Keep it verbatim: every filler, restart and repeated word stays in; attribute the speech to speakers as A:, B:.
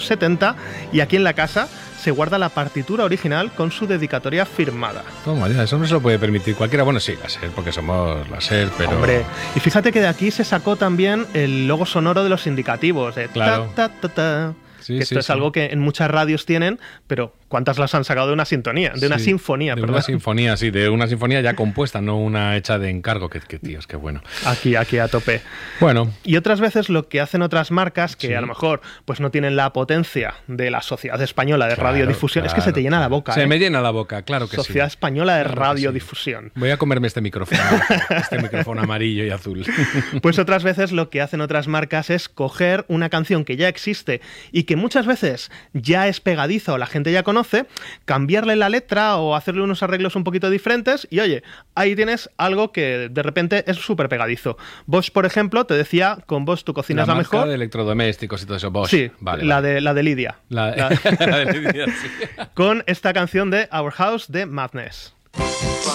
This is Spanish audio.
A: setenta y aquí en la casa se guarda la partitura original con su dedicatoria firmada.
B: Toma, ya, eso no se lo puede permitir cualquiera. Bueno, sí, la SER, porque somos la SER, pero...
A: Hombre, y fíjate que de aquí se sacó también el logo sonoro de los indicativos, de
B: claro.
A: ta, ta, ta, ta.
B: Sí,
A: que esto
B: sí,
A: es
B: sí.
A: algo que en muchas radios tienen, pero ¿cuántas las han sacado de una sintonía? De una
B: Sí,
A: sinfonía,
B: de
A: perdón.
B: una sinfonía, sí, de una sinfonía ya compuesta, no una hecha de encargo. Que, que tíos, qué bueno.
A: Aquí, aquí a tope.
B: Bueno.
A: Y otras veces lo que hacen otras marcas que
B: Sí.
A: a lo mejor pues no tienen la potencia de la Sociedad Española de
B: Claro,
A: Radiodifusión,
B: claro,
A: es que se te llena la boca.
B: Se
A: ¿eh?
B: me llena la boca, claro que
A: Sociedad
B: sí.
A: Española de
B: Claro que sí.
A: Radiodifusión.
B: Voy a comerme este micrófono, este micrófono amarillo y azul.
A: Pues otras veces lo que hacen otras marcas es coger una canción que ya existe y que muchas veces ya es pegadiza o la gente ya conoce, cambiarle la letra o hacerle unos arreglos un poquito diferentes y oye, ahí tienes algo que de repente es súper pegadizo. Bosch, por ejemplo, te decía, con Bosch tu cocina
B: La
A: es la
B: marca
A: mejor.
B: de electrodomésticos y todo eso, Bosch.
A: Sí,
B: vale,
A: la,
B: vale.
A: De, la de Lidia.
B: La,
A: La-
B: la de Lidia, sí.
A: Con esta canción de Our House de Madness.